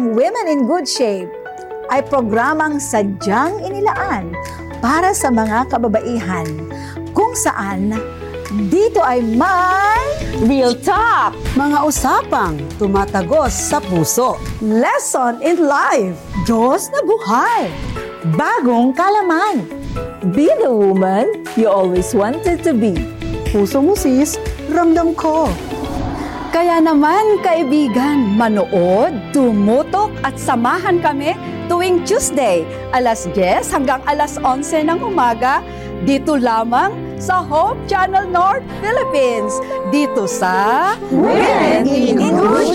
Ang Women in Good Shape ay programang sadyang inilaan para sa mga kababaihan kung saan dito ay may Real Talk! Mga usapang tumatagos sa puso. lesson in life, Diyos na buhay, bagong kalaman. Be the woman you always wanted to be. Puso mo sis, ramdam ko. Kaya naman, kaibigan, manood, tumutok at samahan kami tuwing Tuesday, alas 10 hanggang alas 11 ng umaga, dito lamang sa Hope Channel North Philippines, dito sa Women in Good